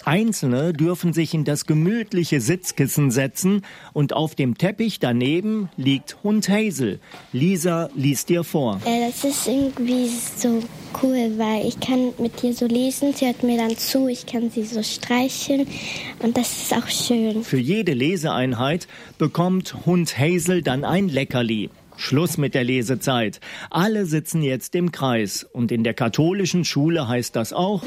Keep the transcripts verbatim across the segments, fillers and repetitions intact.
Einzelne dürfen sich in das gemütliche Sitzkissen setzen und auf dem Teppich daneben liegt Hund Hazel. Lisa liest dir vor. Äh, das ist irgendwie so cool, weil ich kann mit ihr so lesen, sie hört mir dann zu, ich kann sie so streicheln und das ist auch schön. Für jede Leseeinheit bekommt Hund Hazel dann ein Leckerli. Schluss mit der Lesezeit. Alle sitzen jetzt im Kreis. Und in der katholischen Schule heißt das auch: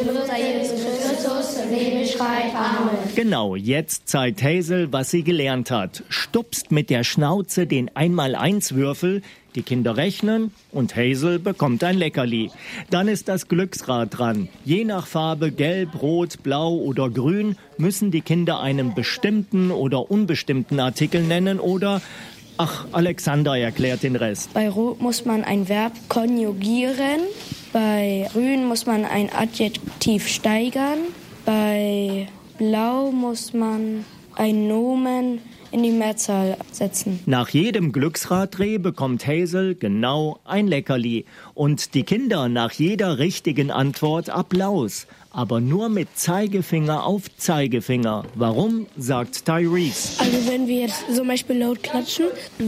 Genau, jetzt zeigt Hazel, was sie gelernt hat. Stupst mit der Schnauze den Einmal-Eins-Würfel, die Kinder rechnen und Hazel bekommt ein Leckerli. Dann ist das Glücksrad dran. Je nach Farbe, gelb, rot, blau oder grün, müssen die Kinder einen bestimmten oder unbestimmten Artikel nennen oder... Ach, Alexander erklärt den Rest. Bei Rot muss man ein Verb konjugieren, bei Grün muss man ein Adjektiv steigern, bei Blau muss man ein Nomen in die Mehrzahl setzen. Nach jedem Glücksraddreh bekommt Hazel genau ein Leckerli. Und die Kinder nach jeder richtigen Antwort Applaus. Aber nur mit Zeigefinger auf Zeigefinger. Warum, sagt Tyrese. Also wenn wir jetzt zum Beispiel laut klatschen,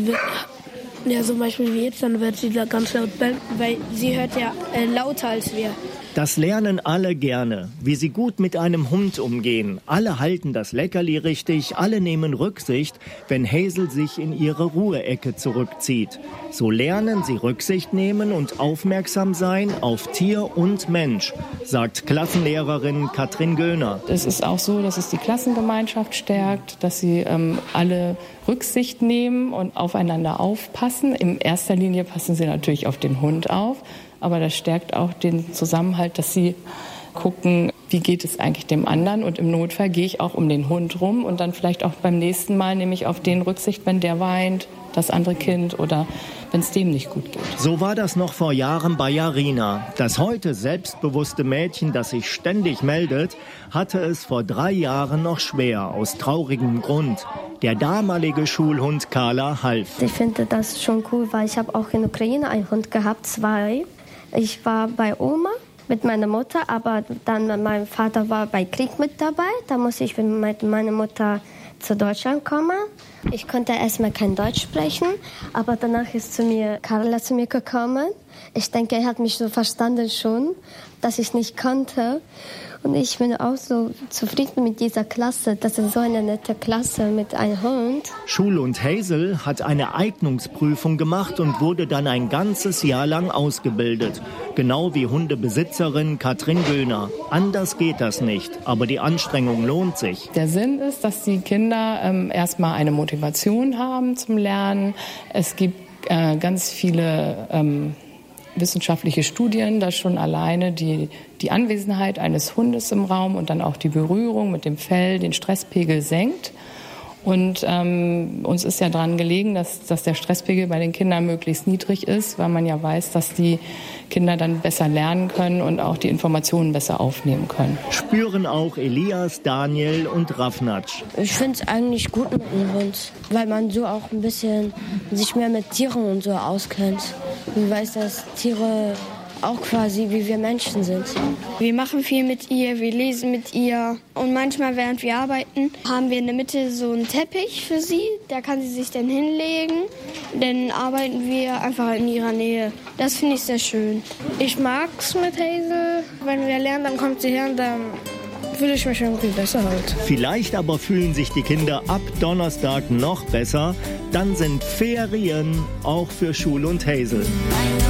ja zum Beispiel wie jetzt, dann wird sie da ganz laut bellen, weil sie hört ja äh, lauter als wir. Das lernen alle gerne, wie sie gut mit einem Hund umgehen. Alle halten das Leckerli richtig, alle nehmen Rücksicht, wenn Hazel sich in ihre Ruheecke zurückzieht. So lernen sie Rücksicht nehmen und aufmerksam sein auf Tier und Mensch, sagt Klassenlehrerin Katrin Göhner. Es ist auch so, dass es die Klassengemeinschaft stärkt, dass sie ähm, alle Rücksicht nehmen und aufeinander aufpassen. In erster Linie passen sie natürlich auf den Hund auf. Aber das stärkt auch den Zusammenhalt, dass sie gucken, wie geht es eigentlich dem anderen. Und im Notfall gehe ich auch um den Hund rum und dann vielleicht auch beim nächsten Mal nehme ich auf den Rücksicht, wenn der weint, das andere Kind oder wenn es dem nicht gut geht. So war das noch vor Jahren bei Jarina. Das heute selbstbewusste Mädchen, das sich ständig meldet, hatte es vor drei Jahren noch schwer, aus traurigem Grund. Der damalige Schulhund Carla half. Ich finde das schon cool, weil ich habe auch in der Ukraine einen Hund gehabt, zwei. Ich war bei Oma mit meiner Mutter, aber dann mein Vater war bei Krieg mit dabei. Da musste ich mit meiner Mutter zu Deutschland kommen. Ich konnte erstmal kein Deutsch sprechen, aber danach ist zu mir Carla zu mir gekommen. Ich denke, er hat mich so verstanden schon, dass ich nicht konnte. Und ich bin auch so zufrieden mit dieser Klasse. Das ist so eine nette Klasse mit einem Hund. Schulhund Hazel hat eine Eignungsprüfung gemacht und wurde dann ein ganzes Jahr lang ausgebildet. Genau wie Hundebesitzerin Katrin Göhner. Anders geht das nicht, aber die Anstrengung lohnt sich. Der Sinn ist, dass die Kinder ähm, erstmal eine Motivation haben zum Lernen. Es gibt äh, ganz viele ähm, wissenschaftliche Studien, dass schon alleine die, die Anwesenheit eines Hundes im Raum und dann auch die Berührung mit dem Fell den Stresspegel senkt. Und ähm, uns ist ja daran gelegen, dass, dass der Stresspegel bei den Kindern möglichst niedrig ist, weil man ja weiß, dass die Kinder dann besser lernen können und auch die Informationen besser aufnehmen können. Spüren auch Elias, Daniel und Rafnatsch. Ich finde es eigentlich gut mit dem Hund, weil man so auch ein bisschen sich mehr mit Tieren und so auskennt. Man weiß, dass Tiere auch quasi wie wir Menschen sind. Wir machen viel mit ihr, wir lesen mit ihr und manchmal, während wir arbeiten, haben wir in der Mitte so einen Teppich für sie. Da kann sie sich dann hinlegen. Dann arbeiten wir einfach in ihrer Nähe. Das finde ich sehr schön. Ich mag's mit Hazel. Wenn wir lernen, dann kommt sie her und dann fühle ich mich irgendwie besser halt. Vielleicht aber fühlen sich die Kinder ab Donnerstag noch besser. Dann sind Ferien auch für Schulhund Hazel.